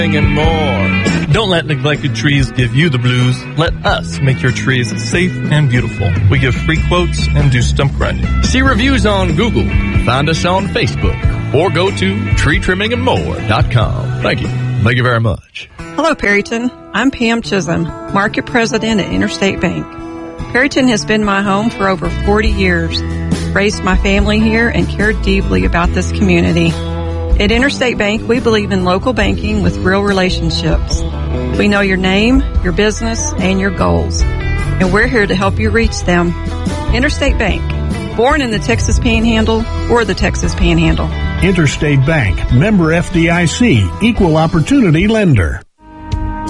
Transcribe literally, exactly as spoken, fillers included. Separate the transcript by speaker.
Speaker 1: and more. Don't let neglected trees give you the blues. Let us make your trees safe and beautiful. We give free quotes and do stump grinding.
Speaker 2: See reviews on Google. Find us on Facebook. Or go to tree trimming and more dot com. Thank you. Thank you very much.
Speaker 3: Hello, Perryton. I'm Pam Chisholm, Market President at Interstate Bank. Perryton has been my home for over forty years. Raised my family here and cared deeply about this community. At Interstate Bank, we believe in local banking with real relationships. We know your name, your business, and your goals, and we're here to help you reach them. Interstate Bank, born in the Texas Panhandle or the Texas Panhandle.
Speaker 4: Interstate Bank, member F D I C, equal opportunity lender.